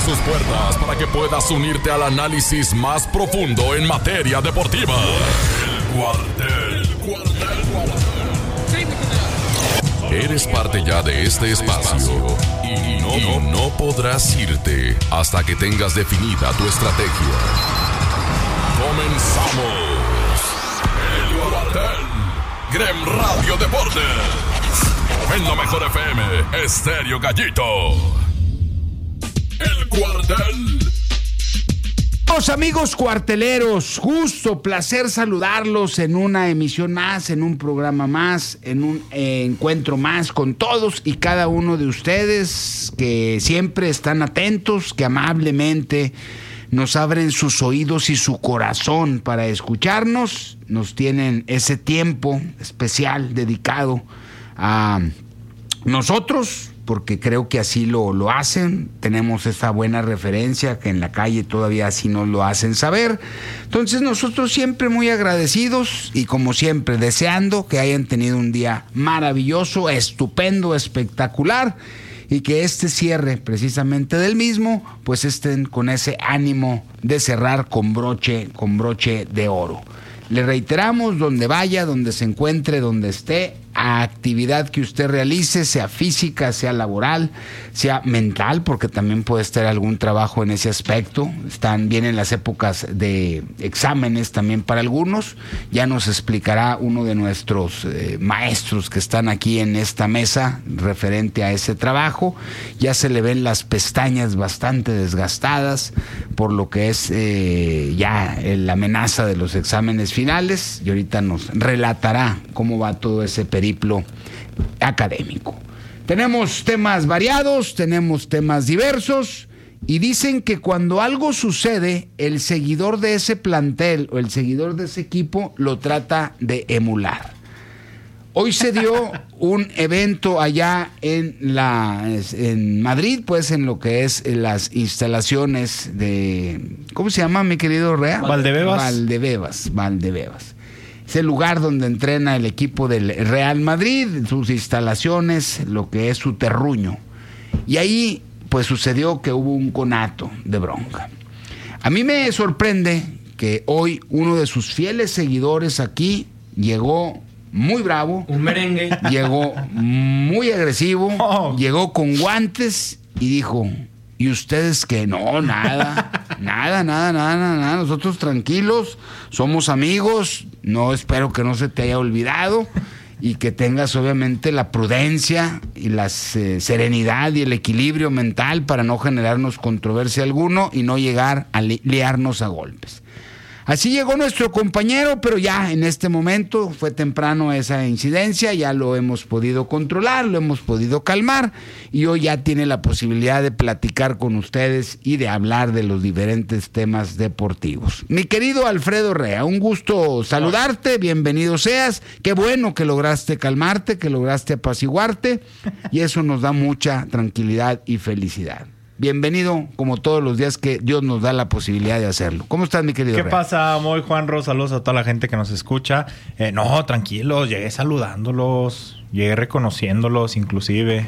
sus puertas para que puedas unirte al análisis más profundo en materia deportiva. El Cuartel. Eres parte ya de este espacio y no podrás irte hasta que tengas definida tu estrategia. Comenzamos. El Cuartel. Grem Radio Deportes. En la mejor FM, Estéreo Gallito. El Cuartel. Los amigos cuarteleros, gusto, placer saludarlos en una emisión más, en un programa más, en un encuentro más con todos y cada uno de ustedes que siempre están atentos, que amablemente nos abren sus oídos y su corazón para escucharnos, nos tienen ese tiempo especial dedicado a nosotros, porque creo que así lo hacen. Tenemos esta buena referencia que en la calle todavía así nos lo hacen saber. Entonces nosotros siempre muy agradecidos y como siempre deseando que hayan tenido un día maravilloso, estupendo, espectacular y que este cierre precisamente del mismo pues estén con ese ánimo de cerrar con broche de oro. Le reiteramos, donde vaya, donde se encuentre, donde esté, a actividad que usted realice, sea física, sea laboral, sea mental, porque también puede estar algún trabajo en ese aspecto. Vienen las épocas de exámenes también para algunos. Ya nos explicará uno de nuestros maestros que están aquí en esta mesa referente a ese trabajo. Ya se le ven las pestañas bastante desgastadas por lo que es ya la amenaza de los exámenes finales, y ahorita nos relatará cómo va todo ese periplo académico. Tenemos temas variados, tenemos temas diversos, y dicen que cuando algo sucede, el seguidor de ese plantel o el seguidor de ese equipo lo trata de emular. Hoy se dio un evento allá en Madrid, pues en lo que es las instalaciones de, ¿cómo se llama, mi querido Rea? Valdebebas. Es el lugar donde entrena el equipo del Real Madrid, sus instalaciones, lo que es su terruño. Y ahí pues sucedió que hubo un conato de bronca. A mí me sorprende que hoy uno de sus fieles seguidores aquí llegó muy bravo, un merengue, llegó muy agresivo, llegó con guantes y dijo: ¿y ustedes qué? No, nada, nosotros tranquilos, somos amigos, no, espero que no se te haya olvidado y que tengas obviamente la prudencia y la serenidad y el equilibrio mental para no generarnos controversia alguno y no llegar a liarnos a golpes. Así llegó nuestro compañero, pero ya en este momento fue temprano esa incidencia, ya lo hemos podido controlar, lo hemos podido calmar y hoy ya tiene la posibilidad de platicar con ustedes y de hablar de los diferentes temas deportivos. Mi querido Alfredo Rea, un gusto saludarte, bienvenido seas, qué bueno que lograste calmarte, que lograste apaciguarte y eso nos da mucha tranquilidad y felicidad. Bienvenido, como todos los días que Dios nos da la posibilidad de hacerlo. ¿Cómo estás, mi querido ¿Qué Rea? pasa, Moy, Juanro? Saludos a toda la gente que nos escucha. No, tranquilos, llegué saludándolos, llegué reconociéndolos, inclusive.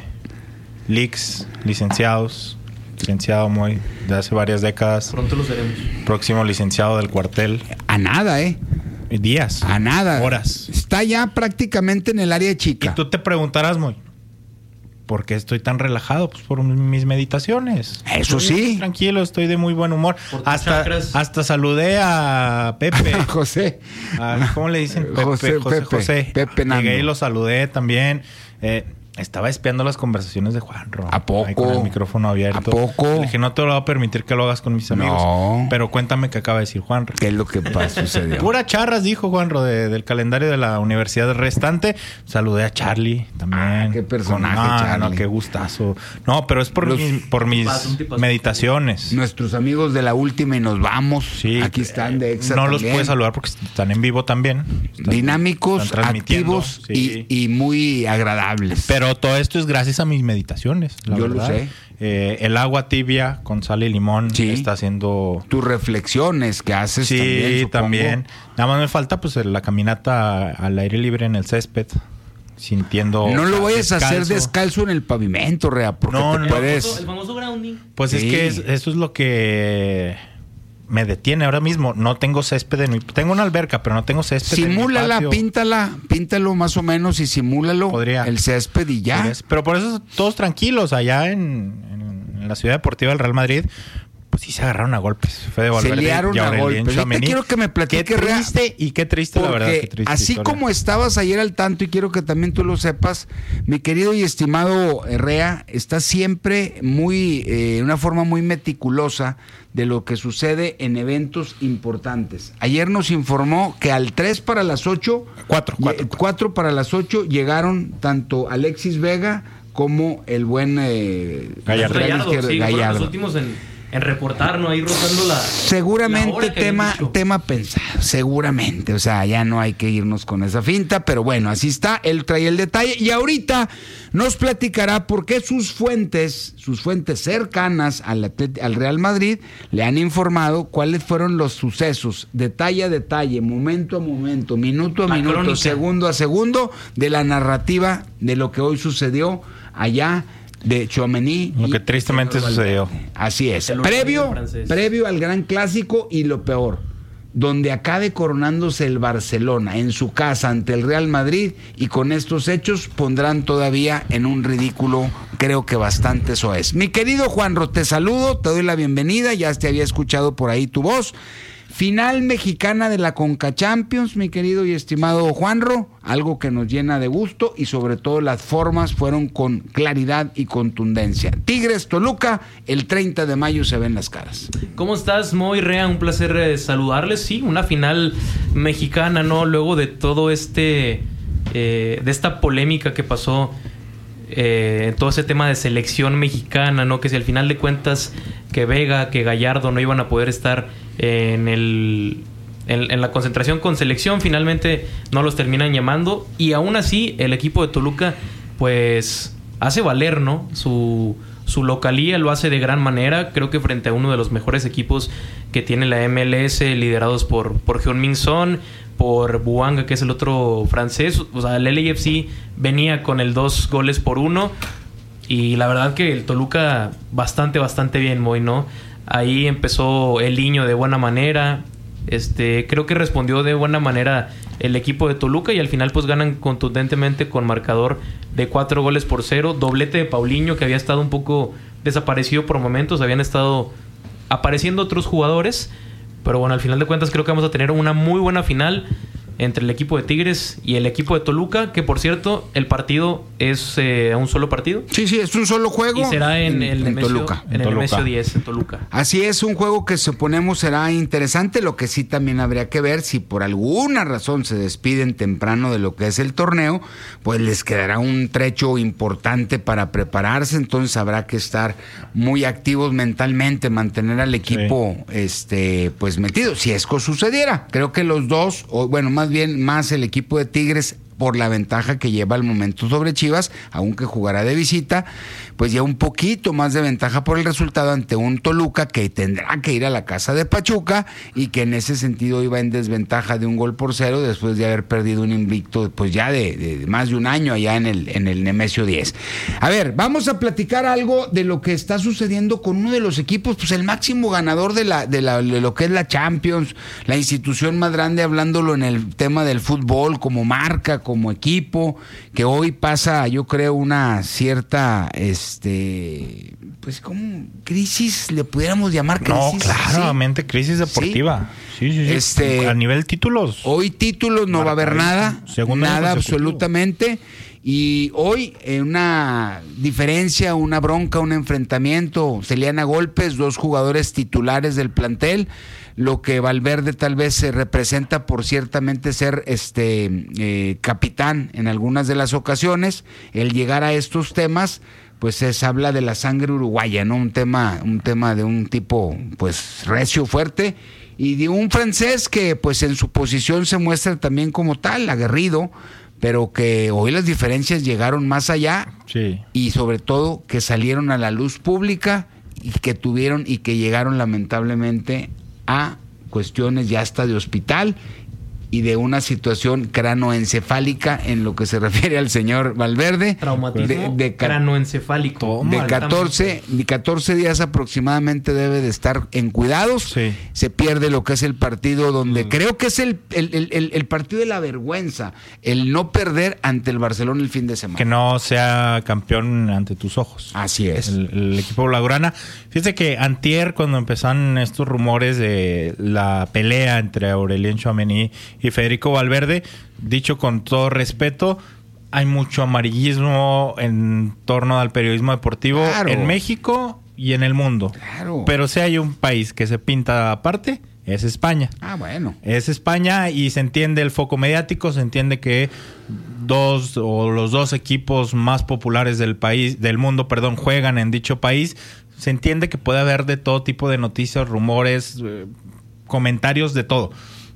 Licenciado Moy, de hace varias décadas. Pronto lo seremos. Próximo licenciado del cuartel. A nada, Días. A nada. Horas. Está ya prácticamente en el área chica. Y tú te preguntarás, Moy, ¿por qué estoy tan relajado? Pues por mis meditaciones. Eso sí. Tranquilo, estoy de muy buen humor. Hasta saludé a Pepe. José. ¿Cómo le dicen? José. Pepe Nando. Llegué y lo saludé también. Estaba espiando las conversaciones de Juanro. ¿A poco? Ahí con el micrófono abierto. ¿A poco? Le dije, no te lo voy a permitir que lo hagas con mis amigos. No. Pero cuéntame qué acaba de decir Juanro. ¿Qué es lo que sucedió? Pura charras, dijo Juanro, del calendario de la universidad restante. Saludé a Charlie también. Qué personaje, Charlie. No, qué gustazo. No, pero es por mis meditaciones. Nuestros amigos de La Última y Nos Vamos. Sí. Aquí están de Exa No también. los puedes saludar porque están en vivo también. Dinámicos, activos sí. y muy agradables. Pero todo esto es gracias a mis meditaciones, la Yo verdad. lo sé. El agua tibia con sal y limón está haciendo... Tus reflexiones que haces sí, también, supongo. Nada más me falta pues la caminata al aire libre en el césped. sintiendo... No lo vayas a hacer descalzo en el pavimento, Rea, porque te puedes... El famoso grounding. Pues es que eso es lo que me detiene ahora mismo. No tengo césped tengo una alberca, pero no tengo césped. Simúlala, píntalo más o menos y simúlalo el césped y ya. Pero por eso todos tranquilos allá en la ciudad deportiva del Real Madrid. Pues sí se agarraron a golpes. Fue de Valverde, se liaron a golpes. Yo te quiero que me platiques. Qué triste y qué triste, la verdad. Qué triste así historia. Como estabas ayer al tanto, y quiero que también tú lo sepas, mi querido y estimado Rea, está siempre una forma muy meticulosa de lo que sucede en eventos importantes. Ayer nos informó que al 3 para las 8, 4 para las 8 llegaron tanto Alexis Vega como el buen Gallardo. Gallardo. Los últimos en reportar, ¿no? Ahí rozando seguramente tema pensado, seguramente. O sea, ya no hay que irnos con esa finta, pero bueno, así está. Él trae el detalle y ahorita nos platicará por qué sus fuentes cercanas al Real Madrid le han informado cuáles fueron los sucesos, detalle a detalle, momento a momento, minuto a minuto, crónica, segundo a segundo, de la narrativa de lo que hoy sucedió allá de Tchouaméni. Lo que tristemente sucedió. Así es. Previo al gran clásico y lo peor, donde acabe coronándose el Barcelona en su casa ante el Real Madrid, y con estos hechos pondrán todavía en un ridículo, creo que bastante soez. Mi querido Juanro, te saludo, te doy la bienvenida, ya te había escuchado por ahí tu voz. Final mexicana de la Conca Champions, mi querido y estimado Juanro, algo que nos llena de gusto y sobre todo las formas fueron con claridad y contundencia. Tigres Toluca, el 30 de mayo se ven las caras. ¿Cómo estás, Moy Rea? Un placer saludarles. Sí, una final mexicana, ¿no? Luego de todo de esta polémica que pasó, todo ese tema de selección mexicana, ¿no? Que si al final de cuentas que Vega, que Gallardo no iban a poder estar en la concentración con selección, finalmente no los terminan llamando, y aún así el equipo de Toluca pues hace valer, ¿no? Su localía, lo hace de gran manera, creo que frente a uno de los mejores equipos que tiene la MLS, liderados por Heung-min Son, por Bouanga, que es el otro francés. O sea, el LAFC venía con el 2-1, y la verdad que el Toluca bastante bien, Moy, ¿no? Ahí empezó el Niño de buena manera. Creo que respondió de buena manera el equipo de Toluca, y al final pues ganan contundentemente con marcador de 4-0. Doblete de Paulinho, que había estado un poco desaparecido por momentos, habían estado apareciendo otros jugadores, pero bueno, al final de cuentas creo que vamos a tener una muy buena final entre el equipo de Tigres y el equipo de Toluca, que por cierto, el partido es un solo partido. Sí, es un solo juego. Y será en Toluca. En el Nemesio 10, en Toluca. Así es, un juego que suponemos será interesante. Lo que sí también habría que ver, si por alguna razón se despiden temprano de lo que es el torneo, pues les quedará un trecho importante para prepararse. Entonces habrá que estar muy activos mentalmente, mantener al equipo pues metido. Si esto sucediera, creo que los dos, o bueno, más el equipo de Tigres, por la ventaja que lleva al momento sobre Chivas, aunque jugará de visita, pues ya un poquito más de ventaja por el resultado ante un Toluca que tendrá que ir a la casa de Pachuca, y que en ese sentido iba en desventaja de 1-0 después de haber perdido un invicto pues ya de más de un año allá en el Nemesio 10. A ver, vamos a platicar algo de lo que está sucediendo con uno de los equipos, pues el máximo ganador de lo que es la Champions, la institución más grande, hablándolo en el tema del fútbol, como marca, como equipo, que hoy pasa, yo creo, una cierta pues como crisis, le pudiéramos llamar crisis. No, claramente, ¿sí? Crisis deportiva. Sí. A nivel títulos. Hoy títulos no va a haber nada, absolutamente. Y hoy una diferencia, una bronca, un enfrentamiento, se lían a golpes dos jugadores titulares del plantel, lo que Valverde tal vez se representa por ciertamente ser capitán en algunas de las ocasiones. El llegar a estos temas, pues se habla de la sangre uruguaya, ¿no? Un tema de un tipo pues recio, fuerte, y de un francés que pues en su posición se muestra también como tal, aguerrido, pero que hoy las diferencias llegaron más allá, sí, y sobre todo que salieron a la luz pública y que llegaron lamentablemente a cuestiones ya hasta de hospital, y de una situación cranoencefálica en lo que se refiere al señor Valverde. Traumatismo cranoencefálico. De 14 días aproximadamente debe de estar en cuidados. Sí. Se pierde lo que es el partido donde creo que es el partido de la vergüenza, el no perder ante el Barcelona el fin de semana. Que no sea campeón ante tus ojos. Así es. El equipo blaugrana. Fíjate que antier, cuando empezaron estos rumores de la pelea entre Aurelien Tchouaméni y Federico Valverde, dicho con todo respeto, hay mucho amarillismo en torno al periodismo deportivo en México y en el mundo. Claro. Pero si hay un país que se pinta aparte, es España. Bueno. Es España y se entiende el foco mediático, se entiende que los dos equipos más populares del mundo, juegan en dicho país. Se entiende que puede haber de todo tipo de noticias, rumores, comentarios, de todo.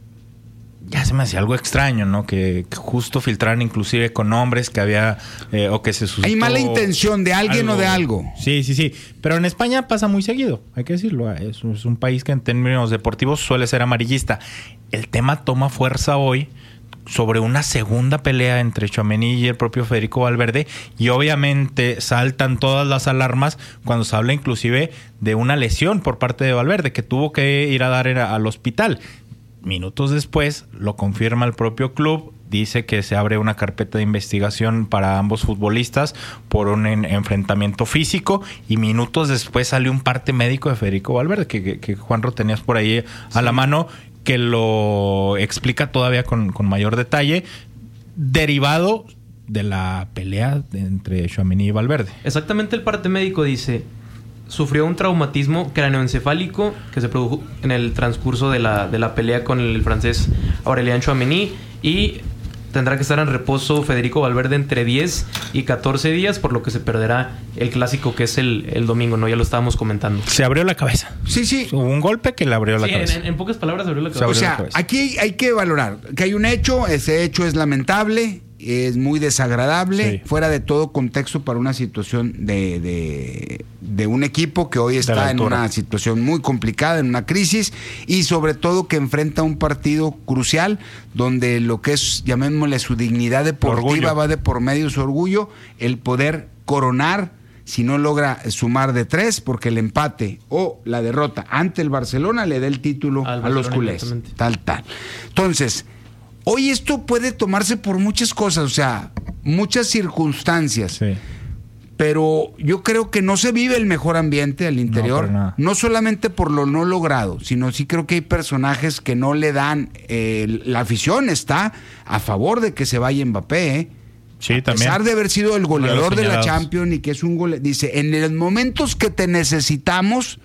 Ya se me hacía algo extraño, ¿no? Que justo filtraran inclusive con nombres que había o que se suscitó. Hay mala intención de alguien o de algo. Sí. Pero en España pasa muy seguido, hay que decirlo. Es un país que en términos deportivos suele ser amarillista. El tema toma fuerza hoy sobre una segunda pelea entre Tchouaméni y el propio Federico Valverde, y obviamente saltan todas las alarmas cuando se habla inclusive de una lesión por parte de Valverde, que tuvo que ir a dar al hospital. Minutos después lo confirma el propio club, dice que se abre una carpeta de investigación para ambos futbolistas por un enfrentamiento físico, y minutos después salió un parte médico de Federico Valverde que Juanro tenías por ahí a la mano, que lo explica todavía con mayor detalle, derivado de la pelea entre Tchouaméni y Valverde. Exactamente, el parte médico dice: sufrió un traumatismo cráneoencefálico que se produjo en el transcurso de la pelea con el francés Aurelien Tchouaméni, y tendrá que estar en reposo Federico Valverde entre 10 y 14 días, por lo que se perderá el clásico, que es el domingo, ¿no? Ya lo estábamos comentando. Se abrió la cabeza. Sí. Hubo un golpe que le abrió la cabeza. En pocas palabras, se abrió la cabeza. O sea, aquí hay que valorar que hay un hecho, ese hecho es lamentable, es muy desagradable, fuera de todo contexto para una situación de un equipo que hoy está en una situación muy complicada, en una crisis, y sobre todo que enfrenta un partido crucial donde lo que es, llamémosle, su dignidad deportiva va de por medio, su orgullo, el poder coronar, si no logra sumar de 3, porque el empate o la derrota ante el Barcelona le da el título a los culés. Tal. Entonces, hoy esto puede tomarse por muchas cosas, o sea, muchas circunstancias. Sí. Pero yo creo que no se vive el mejor ambiente al interior, no solamente por lo no logrado, sino sí creo que hay personajes que no le dan, la afición está a favor de que se vaya Mbappé, Sí, a también. pesar de haber sido el goleador de la Champions y que es un goleador, dice, en los momentos que te necesitamos,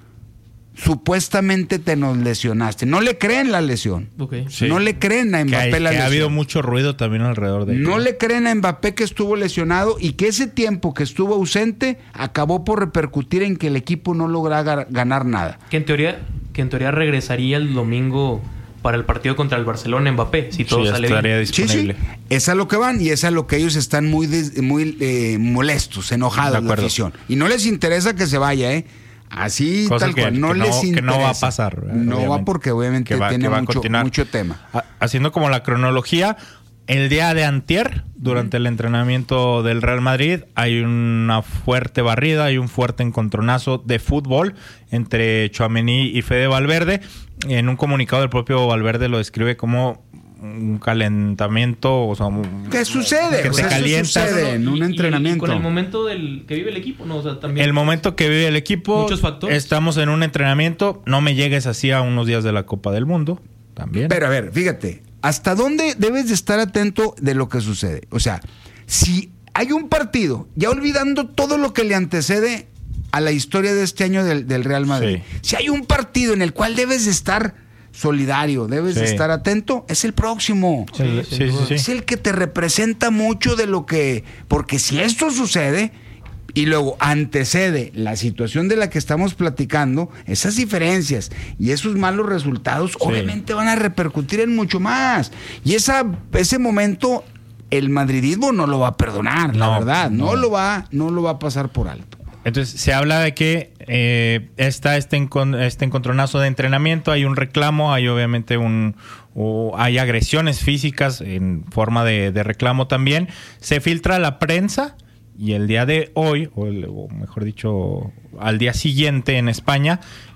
supuestamente te nos lesionaste. No le creen la lesión. Okay. Sí. No le creen a Mbappé la lesión. Ha habido mucho ruido también alrededor de él. No le creen a Mbappé que estuvo lesionado y que ese tiempo que estuvo ausente acabó por repercutir en que el equipo no lograra ganar nada. Que en teoría regresaría el domingo para el partido contra el Barcelona Mbappé, si todo sale bien. Disponible. Sí. Es a lo que van y es a lo que ellos están muy molestos, enojados, la afición. Y no les interesa que se vaya, Así, cosa tal cual, no les interesa. Que no va a pasar. No obviamente. Va porque obviamente tiene mucho tema. Haciendo como la cronología, el día de antier, durante el entrenamiento del Real Madrid, hay una fuerte barrida, hay un fuerte encontronazo de fútbol entre Tchouaméni y Fede Valverde. En un comunicado, el propio Valverde lo describe como un calentamiento, o sea, ¿qué sucede? Que te calientas. Sucede en un entrenamiento. Y con el momento que vive el equipo, ¿no? O sea, también. El momento que vive el equipo. Muchos factores. Estamos en un entrenamiento. No me llegues así a unos días de la Copa del Mundo. También. Pero a ver, fíjate, ¿hasta dónde debes de estar atento de lo que sucede? O sea, si hay un partido, ya olvidando todo lo que le antecede a la historia de este año del Real Madrid, si hay un partido en el cual debes de estar solidario, debes de estar atento, es el próximo. Sí. Es el que te representa mucho de lo que... Porque si esto sucede y luego antecede la situación de la que estamos platicando, esas diferencias y esos malos resultados obviamente van a repercutir en mucho más. Y ese momento el madridismo no lo va a perdonar, la verdad. No lo va a pasar por alto. Entonces, se habla de que Está este encontronazo de entrenamiento, hay un reclamo, hay obviamente hay agresiones físicas en forma de reclamo también. Se filtra a la prensa y el día de hoy, o mejor dicho, al día siguiente en España,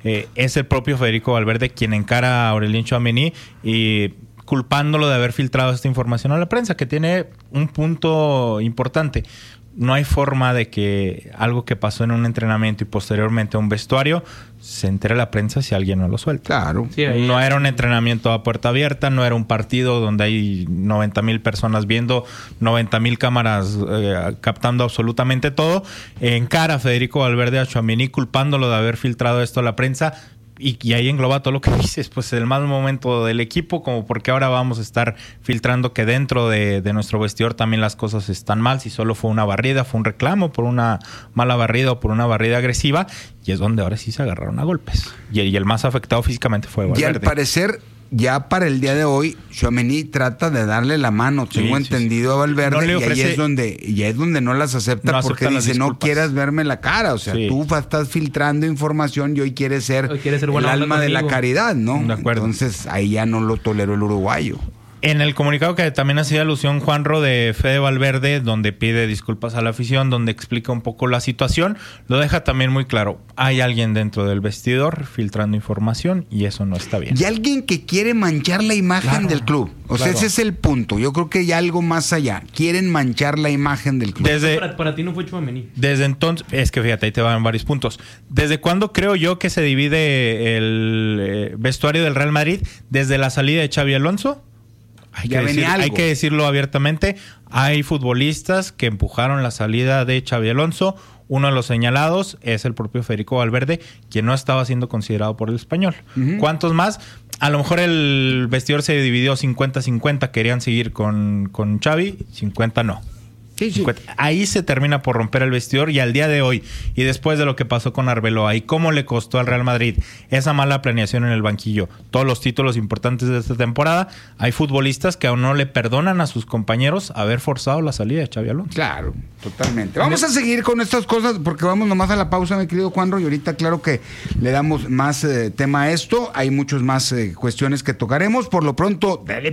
es el propio Federico Valverde quien encara a Aurélien Tchouaméni y culpándolo de haber filtrado esta información a la prensa, que tiene un punto importante. No hay forma de que algo que pasó en un entrenamiento y posteriormente a un vestuario se entere la prensa si alguien no lo suelta. Claro. Sí, No era un entrenamiento a puerta abierta, no era un partido donde hay 90,000 personas viendo, 90,000 cámaras captando absolutamente todo. Encara Federico Valverde a Tchouaméni culpándolo de haber filtrado esto a la prensa. Y ahí engloba todo lo que dices, pues el mal momento del equipo, como porque ahora vamos a estar filtrando que dentro de nuestro vestidor también las cosas están mal, si solo fue una barrida, fue un reclamo por una mala barrida o por una barrida agresiva, y es donde ahora sí se agarraron a golpes. Y el más afectado físicamente fue Valverde. Y al parecer, ya para el día de hoy, Tchouaméni trata de darle la mano, tengo entendido, a Valverde, No le ofrece, y ahí es donde no las acepta, no porque dice, no quieras verme la cara, o sea, tú estás filtrando información y hoy quieres ser el alma de la caridad, ¿no? De acuerdo. Entonces ahí ya no lo toleró el uruguayo. En el comunicado que también hacía alusión Juanro de Fede Valverde, donde pide disculpas a la afición, donde explica un poco la situación, lo deja también muy claro. Hay alguien dentro del vestidor filtrando información y eso no está bien. Y alguien que quiere manchar la imagen del club. O sea, ese es el punto. Yo creo que hay algo más allá. Quieren manchar la imagen del club. Para ti no fue Tchouaméni. Desde entonces, es que fíjate, ahí te van varios puntos. ¿Desde cuándo creo yo que se divide el vestuario del Real Madrid? Desde la salida de Xabi Alonso. Hay que decirlo abiertamente. Hay futbolistas que empujaron la salida de Xabi Alonso. Uno de los señalados es el propio Federico Valverde, quien no estaba siendo considerado por el Español. ¿Cuántos más? A lo mejor el vestidor se dividió 50-50. Querían seguir con Xavi, 50 no. Sí. Ahí se termina por romper el vestidor, y al día de hoy, y después de lo que pasó con Arbeloa y cómo le costó al Real Madrid esa mala planeación en el banquillo, todos los títulos importantes de esta temporada, hay futbolistas que aún no le perdonan a sus compañeros haber forzado la salida de Xabi Alonso. Claro, totalmente. Vamos a seguir con estas cosas porque vamos nomás a la pausa, mi querido Juanro, y ahorita claro que le damos más tema a esto. Hay muchos más cuestiones que tocaremos. Por lo pronto, dele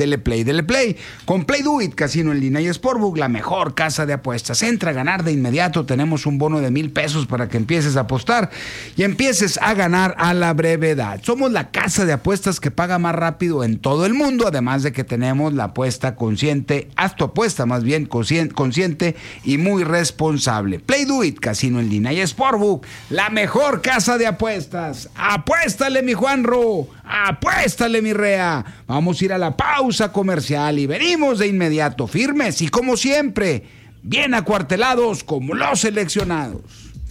play. Con Play Do It, Casino en línea y Sportbook, la mejor casa de apuestas. Entra a ganar de inmediato. Tenemos un bono de 1,000 pesos para que empieces a apostar y empieces a ganar a la brevedad. Somos la casa de apuestas que paga más rápido en todo el mundo, además de que tenemos la apuesta consciente, haz tu apuesta más bien consciente y muy responsable. Play Do It, Casino en línea y Sportbook, la mejor casa de apuestas. Apuéstale, mi Juanro, apuéstale, mi Rea. Vamos a ir a la pausa comercial y venimos de inmediato, firmes y como siempre, bien acuartelados como los seleccionados.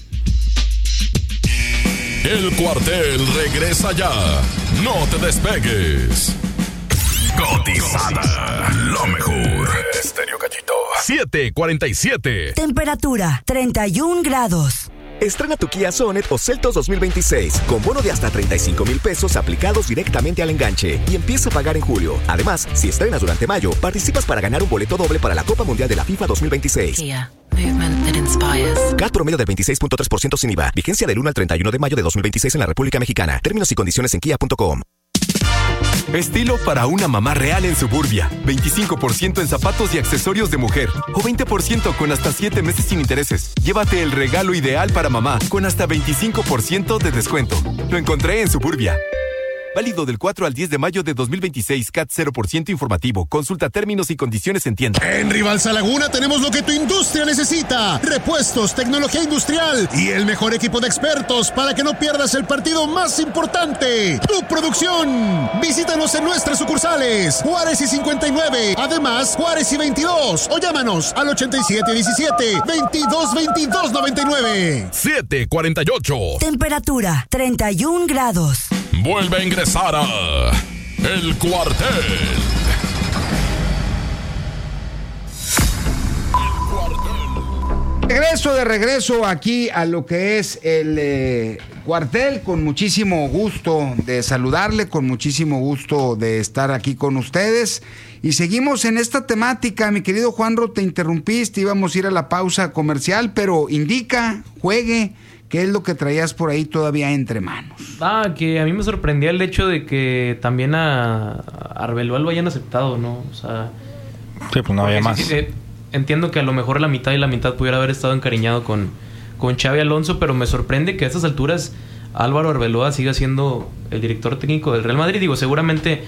El cuartel regresa ya. No te despegues. Cotizada. Lo mejor. Estéreo Gallito. 7:47. Temperatura 31 grados. Estrena tu Kia Sonet o Seltos 2026 con bono de hasta 35,000 pesos aplicados directamente al enganche y empieza a pagar en julio. Además, si estrenas durante mayo, participas para ganar un boleto doble para la Copa Mundial de la FIFA 2026. Kia, movement that inspires. CAT promedio del 26.3% sin IVA. Vigencia del 1 al 31 de mayo de 2026 en la República Mexicana. Términos y condiciones en kia.com. Estilo para una mamá real en Suburbia. 25% en zapatos y accesorios de mujer. O 20% con hasta 7 meses sin intereses. Llévate el regalo ideal para mamá con hasta 25% de descuento. Lo encontré en Suburbia. Válido del 4 al 10 de mayo de 2026. CAT 0% informativo. Consulta términos y condiciones en tienda. En Rivalsa Laguna tenemos lo que tu industria necesita. Repuestos, tecnología industrial y el mejor equipo de expertos para que no pierdas el partido más importante. Tu producción. Visítanos en nuestras sucursales. Juárez y 59. Además, Juárez y 22. O llámanos al 8717-222299. 7:48. Temperatura 31 grados. Vuelve a ingresar a El Cuartel. Regreso aquí a lo que es el Cuartel, con muchísimo gusto de saludarle, con muchísimo gusto de estar aquí con ustedes. Y seguimos en esta temática, mi querido Juanro, te interrumpiste, íbamos a ir a la pausa comercial, pero indica, juegue, ¿Qué es lo que traías por ahí todavía entre manos? Que a mí me sorprendía el hecho de que también a Arbeloa lo hayan aceptado, ¿no? O sea... Sí, pues no había más. Entiendo que a lo mejor la mitad y la mitad pudiera haber estado encariñado con Xabi Alonso, pero me sorprende que a estas alturas Álvaro Arbeloa siga siendo el director técnico del Real Madrid. Digo, seguramente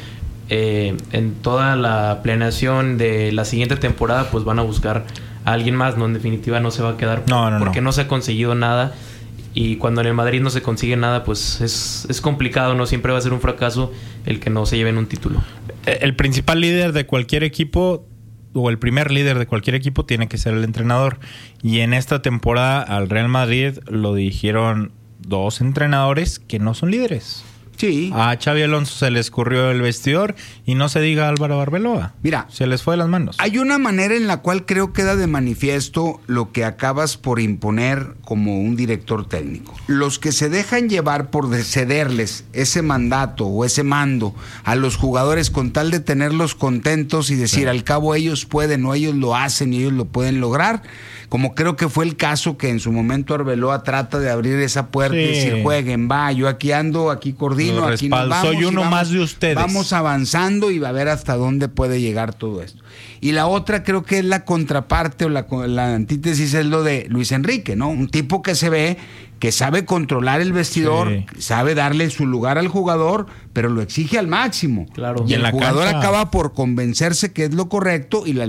en toda la planeación de la siguiente temporada pues van a buscar a alguien más, ¿no? En definitiva no se va a quedar porque no se ha conseguido nada. Y cuando en el Madrid no se consigue nada, pues es complicado, ¿no? Siempre va a ser un fracaso el que no se lleven un título. El principal líder de cualquier equipo, o el primer líder de cualquier equipo, tiene que ser el entrenador. Y en esta temporada al Real Madrid lo dirigieron 2 entrenadores que no son líderes. Sí. A Xabi Alonso se le escurrió el vestidor y no se diga a Álvaro Arbeloa. Mira, se les fue de las manos. Hay una manera en la cual creo queda de manifiesto lo que acabas por imponer como un director técnico. Los que se dejan llevar por cederles ese mandato o ese mando a los jugadores con tal de tenerlos contentos y decir, al cabo ellos pueden o ellos lo hacen y ellos lo pueden lograr, como creo que fue el caso que en su momento Arbeloa trata de abrir esa puerta y decir, jueguen, va, yo aquí ando, aquí coordino, aquí nos vamos. Soy uno más de ustedes. Vamos avanzando y va a ver hasta dónde puede llegar todo esto. Y la otra creo que es la contraparte o la antítesis es lo de Luis Enrique, ¿no? Un tipo que se ve que sabe controlar el vestidor, sabe darle su lugar al jugador, pero lo exige al máximo. Claro. Y el jugador acaba por convencerse que es lo correcto y la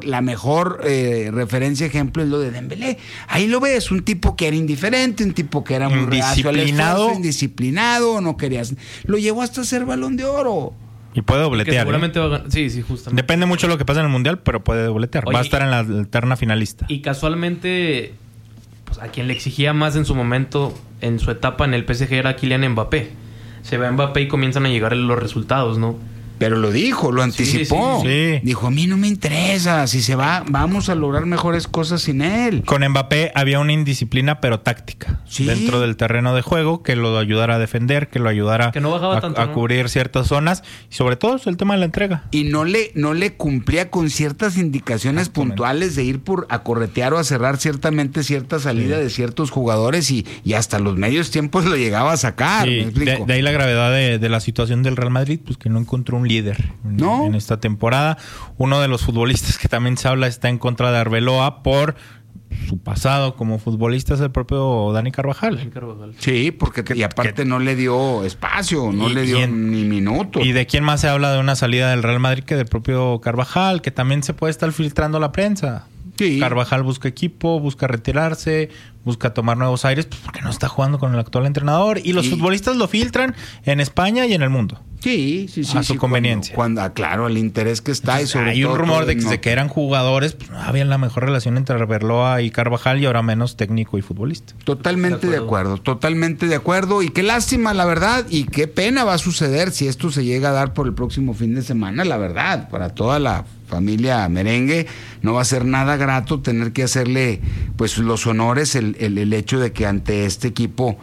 mejor referencia, ejemplo, es lo de Dembélé. Ahí lo ves, un tipo que era indiferente, un tipo que era muy reacio al esfuerzo, indisciplinado, no querías... Lo llevó hasta ser Balón de Oro. Y puede dobletear. Seguramente va a ganar. Sí, justamente. Depende mucho de lo que pasa en el Mundial, pero puede dobletear. Oye, va a estar en la eterna finalista. Y casualmente, pues, a quien le exigía más en su momento, en su etapa en el PSG, era Kylian Mbappé. Se va Mbappé y comienzan a llegar los resultados, ¿no? Pero lo dijo, lo anticipó. Sí. Dijo, a mí no me interesa. Si se va, vamos a lograr mejores cosas sin él. Con Mbappé había una indisciplina, pero táctica. Sí. Dentro del terreno de juego, que lo ayudara a defender, que lo ayudara que no bajaba tanto, a cubrir ciertas zonas. Y sobre todo el tema de la entrega. Y no le cumplía con ciertas indicaciones puntuales de ir a corretear o a cerrar ciertamente cierta salida de ciertos jugadores y hasta los medios tiempos lo llegaba a sacar. Sí. ¿Me explico? De ahí la gravedad de la situación del Real Madrid, pues que no encontró un líder en esta temporada. Uno de los futbolistas que también se habla está en contra de Arbeloa por su pasado como futbolista, es el propio Dani Carvajal. Sí, porque y aparte no le dio espacio, no le dio ni minuto. ¿Y de quién más se habla de una salida del Real Madrid que del propio Carvajal? Que también se puede estar filtrando la prensa. Sí. Carvajal busca equipo, busca retirarse, busca tomar nuevos aires, pues porque no está jugando con el actual entrenador. Y los futbolistas lo filtran en España y en el mundo. Sí. A su conveniencia. Claro, el interés que está. Entonces, y sobre hay un rumor de que eran jugadores, pues no había la mejor relación entre Arbeloa y Carvajal y ahora menos técnico y futbolista. Totalmente de acuerdo. Y qué lástima, la verdad, y qué pena va a suceder si esto se llega a dar por el próximo fin de semana, la verdad, para toda la familia merengue no va a ser nada grato tener que hacerle pues los honores el hecho de que ante este equipo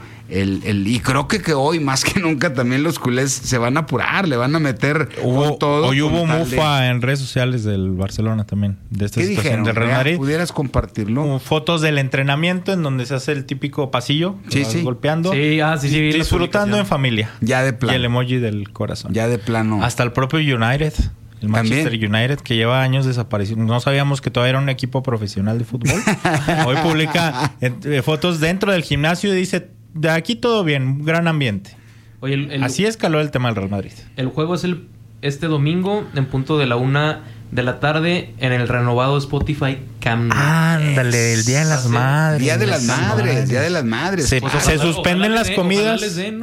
y creo que hoy más que nunca también los culés se van a apurar, le van a meter con todo. Hoy hubo mufa en redes sociales del Barcelona también, de esta situación del Real Madrid. ¿Pudieras compartirlo? Fotos del entrenamiento en donde se hace el típico pasillo, golpeando, disfrutando en familia. Ya de plano. Y el emoji del corazón. Ya de plano. Hasta el propio United. El Manchester United, que lleva años desaparecido. No sabíamos que todavía era un equipo profesional de fútbol. Hoy publica fotos dentro del gimnasio y dice, de aquí todo bien, gran ambiente. Oye, así escaló el tema del Real Madrid. El juego es este domingo en punto de la 1 de la tarde en el renovado Spotify Camp Nou. Ándale, el Día de las Madres. Día de las Madres. Se suspenden las comidas.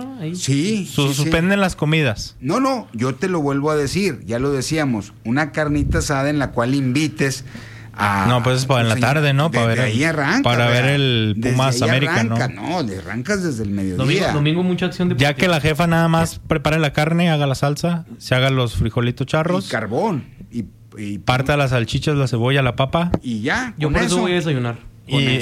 Sí. Suspenden las comidas. No, yo te lo vuelvo a decir, ya lo decíamos, una carnita asada en la cual invites a... No, pues es para en la tarde, ¿no? Para ver ahí arranca. Para ver el Pumas América, ¿no? No, arrancas desde el mediodía. Domingo mucha acción deportiva. Ya que la jefa nada más prepare la carne, haga la salsa, se haga los frijolitos charros. Y carbón. Y parta las salchichas, la cebolla, la papa. Y ya. Yo por eso voy a desayunar. Voy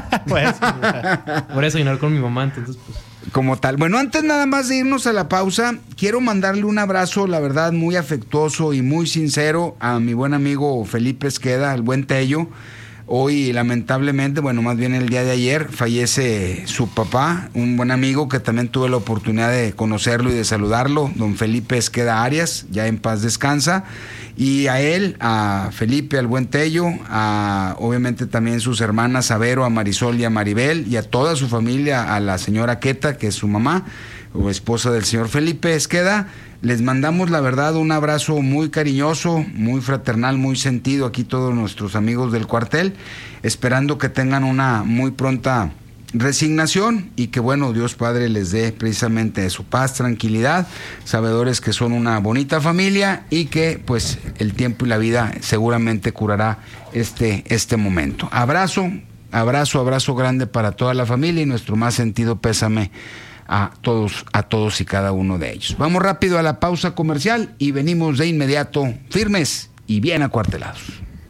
a desayunar con mi mamá, entonces pues... Como tal. Bueno, antes nada más de irnos a la pausa, quiero mandarle un abrazo, la verdad, muy afectuoso y muy sincero a mi buen amigo Felipe Esqueda, el buen Tello. Hoy, lamentablemente, bueno, más bien el día de ayer, fallece su papá, un buen amigo que también tuve la oportunidad de conocerlo y de saludarlo, don Felipe Esqueda Arias, ya en paz descansa. Y a él, a Felipe, al buen Tello, a obviamente también sus hermanas, a Vero, a Marisol y a Maribel, y a toda su familia, a la señora Queta, que es su mamá, o esposa del señor Felipe Esqueda. Les mandamos, la verdad, un abrazo muy cariñoso, muy fraternal, muy sentido aquí todos nuestros amigos del cuartel, esperando que tengan una muy pronta resignación y que, bueno, Dios Padre les dé precisamente su paz, tranquilidad, sabedores que son una bonita familia y que pues el tiempo y la vida seguramente curará este momento. Abrazo grande para toda la familia y nuestro más sentido pésame a todos y cada uno de ellos. Vamos rápido a la pausa comercial y venimos de inmediato firmes y bien acuartelados.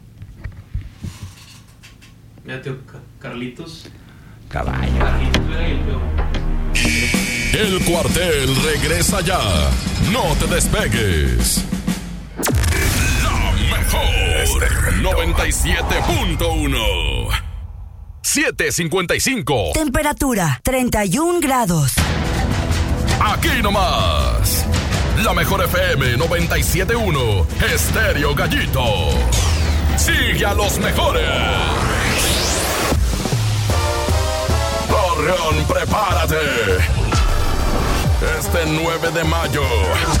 Mira, tío Carlitos. Caballo. El cuartel regresa ya. No te despegues. La mejor 97.1 7:55. Temperatura 31 grados. Aquí nomás. La mejor FM 97.1 Estéreo Gallito. Sigue a los mejores. Torreón, prepárate. Este 9 de mayo